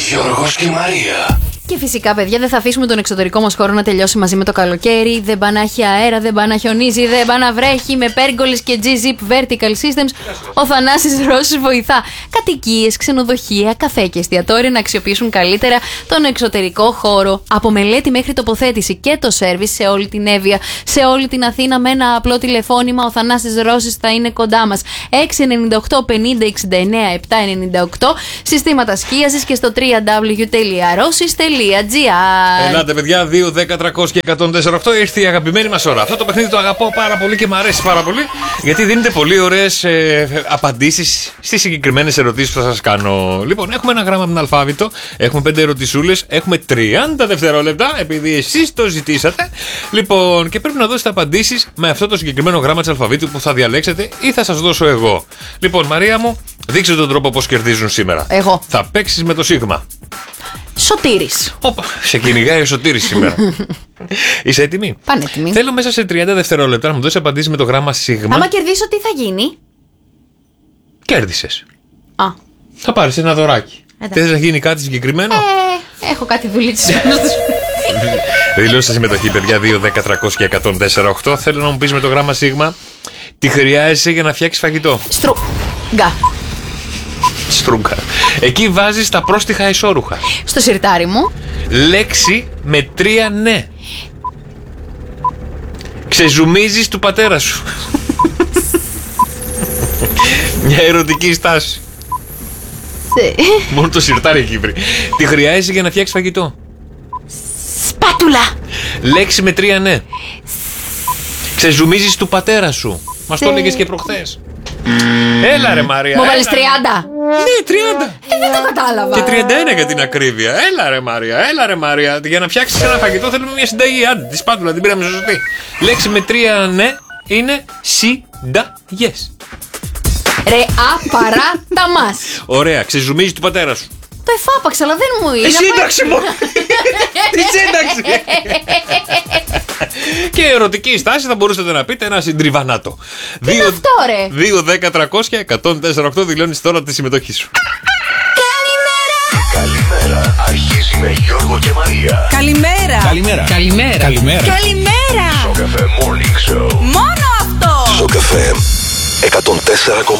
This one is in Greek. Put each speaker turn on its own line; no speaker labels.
Γιώργος και Μαρία.
Και φυσικά, παιδιά, δεν θα αφήσουμε τον εξωτερικό μας χώρο να τελειώσει μαζί με το καλοκαίρι. Δεν πάει να έχει αέρα, δεν πάει να χιονίζει, δεν πάει να βρέχει. Με Pergolis και G-Zip Vertical Systems, ο Θανάσης Ρώσης βοηθά κατοικίες, ξενοδοχεία, καφέ και εστιατόρια να αξιοποιήσουν καλύτερα τον εξωτερικό χώρο. Από μελέτη μέχρι τοποθέτηση και το σέρβις σε όλη την Εύβοια, σε όλη την Αθήνα, με ένα απλό τηλεφώνημα. Ο Θανάσης Ρώσης θα είναι κοντά μας. 698 50 69 798. Συστήματα σκίασης και στο www.rossis.gr.
Ελάτε, παιδιά, 2, 10, 300 και 104,8. Ήρθε η αγαπημένη μας ώρα. Αυτό το παιχνίδι το αγαπώ πάρα πολύ και μου αρέσει πάρα πολύ, γιατί δίνετε πολύ ωραίες απαντήσεις στις συγκεκριμένες ερωτήσεις που θα σας κάνω. Λοιπόν, έχουμε ένα γράμμα από την αλφάβητο, έχουμε 5 ερωτησούλες, έχουμε 30 δευτερόλεπτα, επειδή εσείς το ζητήσατε. Λοιπόν, και πρέπει να δώσετε απαντήσεις με αυτό το συγκεκριμένο γράμμα της αλφαβήτου που θα διαλέξετε ή θα σας δώσω εγώ. Λοιπόν, Μαρία μου, δείξε τον τρόπο πώς κερδίζουν σήμερα.
Εγώ.
Θα παίξεις με το Σίγμα.
Σωτήρης.
Όπα, σε κυνηγάει ο Σωτήρης σήμερα. Είσαι έτοιμη?
Πανέτοιμη.
Θέλω μέσα σε 30 δευτερόλεπτα να μου δώσεις απαντήσεις με το γράμμα Σίγμα.
Άμα κερδίσω, τι θα γίνει?
Κέρδισες.
Α.
Θα πάρεις ένα δωράκι.
Εντάξει.
Θες να γίνει κάτι συγκεκριμένο?
Έχω κάτι δουλίτσες.
Δηλώστε συμμετοχή, παιδιά. 2, 10, 300 και 104,8. Θέλω να μου πεις με το γράμμα Σίγμα τι χρειάζεσαι για να φτιάξεις φαγητό.
Στρούγκα.
Στρούγκα. Εκεί βάζεις τα πρόστιχα ισόρουχα.
Στο σιρτάρι μου.
Λέξη με 3 ναι. Ξεζουμίζεις του πατέρα σου. Μια ερωτική στάση. Μόνο το σιρτάρι εκεί βρει. Τι χρειάζεσαι για να φτιάξεις φαγητό?
Σπάτουλα.
Λέξη με 3 ναι. Ξεζουμίζεις του πατέρα σου. Μας το έλεγες και προχθές. Έλα ρε Μαρία.
Μου βάλεις 30.
Ναι, 30.
Δεν το κατάλαβα.
Και 31 για την ακρίβεια. Έλα ρε Μαρία, έλα ρε Μαρία. Για να φτιάξεις ένα φαγητό θέλουμε μια συνταγή. Άντε, τη σπάτουλα την πήραμε σωστή. Λέξη με 3 ναι είναι συνταγές.
Ρε απαράτα μας.
Ωραία, ξεζουμίζεις του πατέρα σου.
Το εφάπαξα, αλλά δεν μου είναι.
Σύνταξη μου. Τι σύνταξη. Και ερωτική στάση θα μπορούσατε να πείτε ένα συντριβανάτο.
Τι είναι αυτό, ρε?
2, 10, 300 και 104,8 δηλώνεις τώρα τη συμμετοχή σου.
Καλημέρα, αρχίζει με Γιώργο και Μαρία.
Καλημέρα.
Καλημέρα.
Καλημέρα.
Καλημέρα.
Καλημέρα.
Στο Cafe Morning Show.
Μόνο αυτό.
Στο Cafe 104,8.